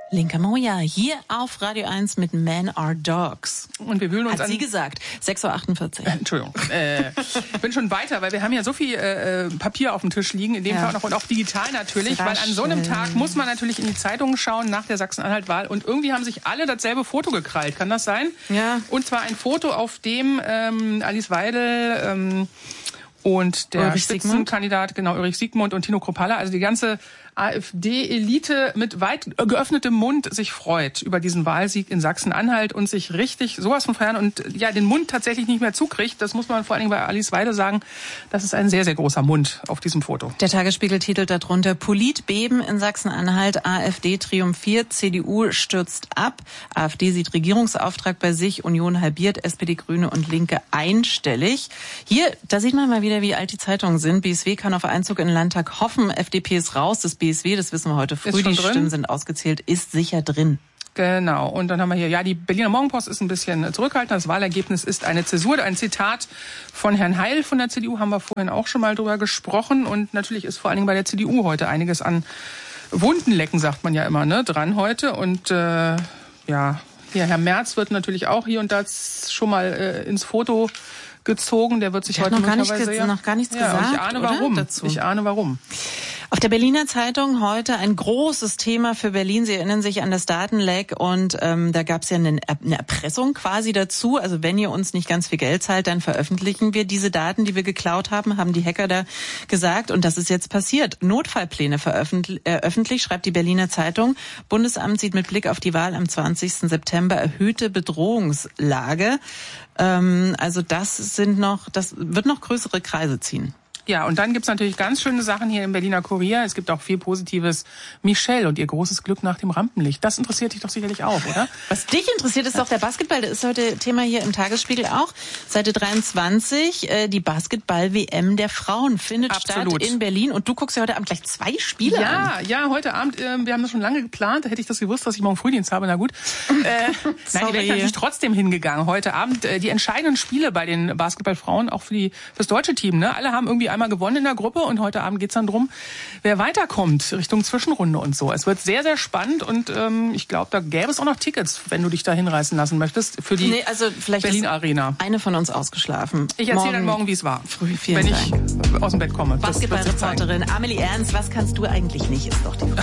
Linka Moja hier auf Radio 1 mit Men Are Dogs. Und wir wühlen uns Hat sie gesagt. 6.48 Uhr. Entschuldigung. Ich bin schon weiter, weil wir haben ja so viel Papier auf dem Tisch liegen, in dem Fall noch und auch digital natürlich, weil an so einem Tag muss man natürlich in die Zeitungen schauen nach der Sachsen-Anhalt-Wahl und irgendwie haben sich alle dasselbe Foto gekrallt. Kann das sein? Ja. Und zwar ein Foto, auf dem Alice Weidel und der Spitzenkandidat, genau, Ulrich Siegmund und Tino Kruppalla, also die ganze AfD-Elite mit weit geöffnetem Mund sich freut über diesen Wahlsieg in Sachsen-Anhalt und sich richtig sowas von feiern und ja den Mund tatsächlich nicht mehr zukriegt. Das muss man vor allen Dingen bei Alice Weidel sagen. Das ist ein sehr, sehr großer Mund auf diesem Foto. Der Tagesspiegel titelt darunter: Politbeben in Sachsen-Anhalt, AfD triumphiert, CDU stürzt ab, AfD sieht Regierungsauftrag bei sich, Union halbiert, SPD, Grüne und Linke einstellig. Hier, da sieht man mal wieder, wie alt die Zeitungen sind. BSW kann auf Einzug in den Landtag hoffen, FDP ist raus, das BSW, das wissen wir heute früh, die Stimmen sind ausgezählt, ist sicher drin. Genau. Und dann haben wir hier, ja, die Berliner Morgenpost ist ein bisschen zurückhaltend. Das Wahlergebnis ist eine Zäsur. Ein Zitat von Herrn Heil von der CDU, haben wir vorhin auch schon mal drüber gesprochen. Und natürlich ist vor allen Dingen bei der CDU heute einiges an Wundenlecken, sagt man ja immer, ne, dran heute. Und ja, hier Herr Merz wird natürlich auch hier und da schon mal ins Foto gezogen. Der wird sich heute noch gar nichts gesagt. Ich ahne warum. Dazu. Ich ahne warum. Auf der Berliner Zeitung heute ein großes Thema für Berlin. Sie erinnern sich an das Datenleck und da gab es ja eine Erpressung quasi dazu. Also wenn ihr uns nicht ganz viel Geld zahlt, dann veröffentlichen wir diese Daten, die wir geklaut haben, haben die Hacker da gesagt. Und das ist jetzt passiert. Notfallpläne öffentlich, schreibt die Berliner Zeitung. Bundesamt sieht mit Blick auf die Wahl am 20. September erhöhte Bedrohungslage. Also das wird noch größere Kreise ziehen. Ja, und dann gibt's natürlich ganz schöne Sachen hier im Berliner Kurier. Es gibt auch viel Positives. Michelle und ihr großes Glück nach dem Rampenlicht. Das interessiert dich doch sicherlich auch, oder? Was dich interessiert, ist doch der Basketball. Das ist heute Thema hier im Tagesspiegel auch. Seite 23, die Basketball-WM der Frauen findet statt in Berlin. Und du guckst ja heute Abend gleich 2 Spiele an. Ja, heute Abend. Wir haben das schon lange geplant. Hätte ich das gewusst, dass ich morgen Frühdienst habe, na gut. Nein, die wäre ich natürlich trotzdem hingegangen. Heute Abend die entscheidenden Spiele bei den Basketballfrauen, auch fürs deutsche Team. Ne? Alle haben irgendwie einmal gewonnen in der Gruppe und heute Abend geht's dann drum, wer weiterkommt Richtung Zwischenrunde und so. Es wird sehr, sehr spannend und ich glaube, da gäbe es auch noch Tickets, wenn du dich da hinreißen lassen möchtest für die Berlin Arena. Eine von uns ausgeschlafen. Ich erzähle dann morgen, wie es war, früh, wenn ich aus dem Bett komme. Basketballreporterin Amelie Ernst, was kannst du eigentlich nicht, ist doch die Frage.